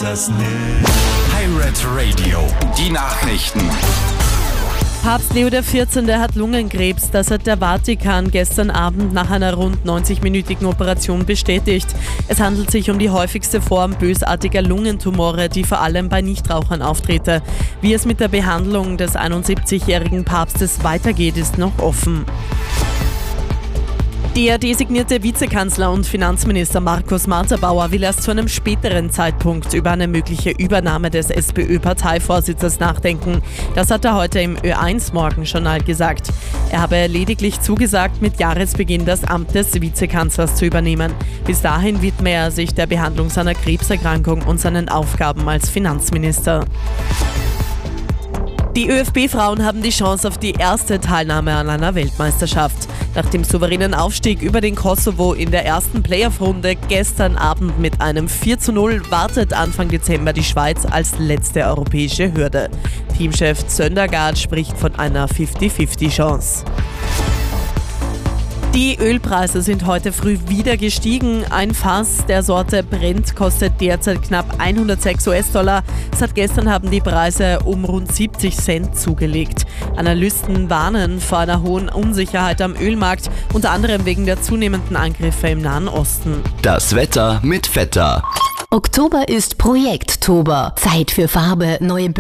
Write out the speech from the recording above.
es nicht. Pirate Radio, die Nachrichten. Papst Leo XIV. Hat Lungenkrebs. Das hat der Vatikan gestern Abend nach einer rund 90-minütigen Operation bestätigt. Es handelt sich um die häufigste Form bösartiger Lungentumore, die vor allem bei Nichtrauchern auftrete. Wie es mit der Behandlung des 71-jährigen Papstes weitergeht, ist noch offen. Der designierte Vizekanzler und Finanzminister Markus Marter-Bauer will erst zu einem späteren Zeitpunkt über eine mögliche Übernahme des SPÖ-Parteivorsitzes nachdenken. Das hat er heute im Ö1-Morgenjournal gesagt. Er habe lediglich zugesagt, mit Jahresbeginn das Amt des Vizekanzlers zu übernehmen. Bis dahin widme er sich der Behandlung seiner Krebserkrankung und seinen Aufgaben als Finanzminister. Die ÖFB-Frauen haben die Chance auf die erste Teilnahme an einer Weltmeisterschaft. Nach dem souveränen Aufstieg über den Kosovo in der ersten Playoff-Runde gestern Abend mit einem 4:0 wartet Anfang Dezember die Schweiz als letzte europäische Hürde. Teamchef Söndergaard spricht von einer 50-50-Chance. Die Ölpreise sind heute früh wieder gestiegen. Ein Fass der Sorte Brent kostet derzeit knapp 106 US-Dollar. Seit gestern haben die Preise um rund 70 Cent zugelegt. Analysten warnen vor einer hohen Unsicherheit am Ölmarkt, unter anderem wegen der zunehmenden Angriffe im Nahen Osten. Das Wetter mit Vetter. Oktober ist Projekttober. Zeit für Farbe, neue